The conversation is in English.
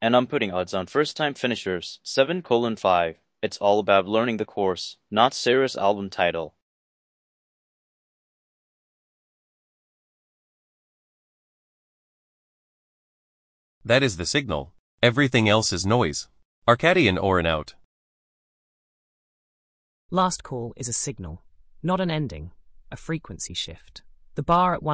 And I'm putting odds on first-time finishers, 7:5. It's all about learning the course, not Sarah's album title. That is the signal. Everything else is noise. Arcadian or an out. Last call is a signal, not an ending, a frequency shift. The bar at